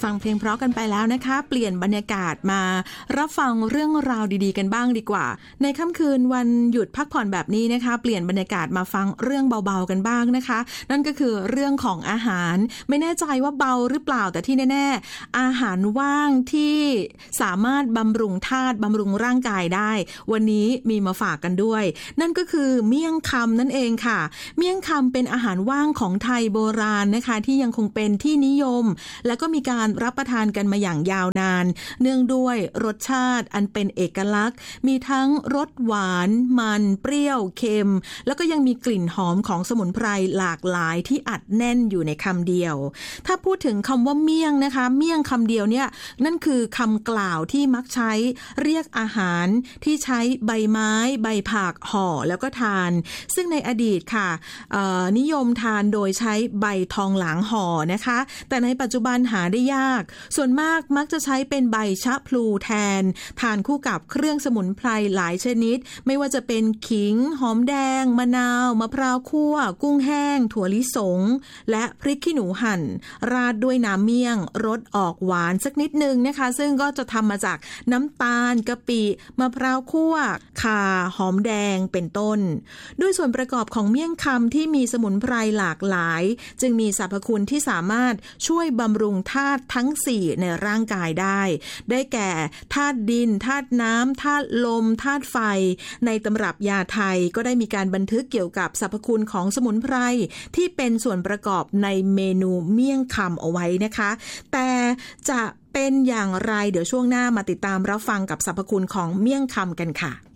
ฟังเพลงเพราะกันไปแล้วนะคะเปลี่ยนบรรยากาศมารับฟังเรื่องราวดีๆกันบ้างดีกว่าในค่ำคืนวันหยุดพักผ่อนแบบนี้นะคะเปลี่ยนบรรยากาศมาฟังเรื่องเบาๆกันบ้างนะคะนั่นก็คือเรื่องของอาหารไม่แน่ใจว่าเบาหรือเปล่าแต่ที่แน่ๆอาหารว่างที่สามารถบำรุงธาตุบำรุงร่างกายได้วันนี้มีมาฝากกันด้วยนั่นก็คือเมี่ยงคำนั่นเองค่ะเมี่ยงคำเป็นอาหารว่างของไทยโบราณนะคะที่ยังคงเป็นที่นิยมและก็มีการรับประทานกันมาอย่างยาวนานเนื่องด้วยรสชาติอันเป็นเอกลักษณ์มีทั้งรสหวานมันเปรี้ยวเค็มแล้วก็ยังมีกลิ่นหอมของสมุนไพรหลากหลายที่อัดแน่นอยู่ในคำเดียวถ้าพูดถึงคำว่าเมี่ยงนะคะเมี่ยงคำเดียวเนี่ยนั่นคือคำกล่าวที่มักใช้เรียกอาหารที่ใช้ใบไม้ใบผักห่อแล้วก็ทานซึ่งในอดีตค่ะนิยมทานโดยใช้ใบทองหลางห่อนะคะแต่ในปัจจุบันหาได้ยากส่วนมากมักจะใช้เป็นใบชะพลูแทนทานคู่กับเครื่องสมุนไพรหลายชนิดไม่ว่าจะเป็นขิงหอมแดงมะนาวมะพร้าวคั่วกุ้งแห้งถั่วลิสงและพริกขี้หนูหั่นราดด้วยน้ำเมี่ยงรสออกหวานสักนิดนึงนะคะซึ่งก็จะทำมาจากน้ำตาลกะปิมะพร้าวคั่วข่าหอมแดงเป็นต้นด้วยส่วนประกอบของเมี่ยงคำที่มีสมุนไพรหลากหลายจึงมีสรรพคุณที่สามารถช่วยบำรุงธาตุทั้ง4ในร่างกายได้แก่ธาตุดินธาตุน้ำธาตุลมธาตุไฟในตำรับยาไทยก็ได้มีการบันทึกเกี่ยวกับสรรพคุณของสมุนไพรที่เป็นส่วนประกอบในเมนูเมี่ยงคำเอาไว้นะคะแต่จะเป็นอย่างไรเดี๋ยวช่วงหน้ามาติดตามรับฟังกับสรรพคุณของเมี่ยงคำกันค่ะ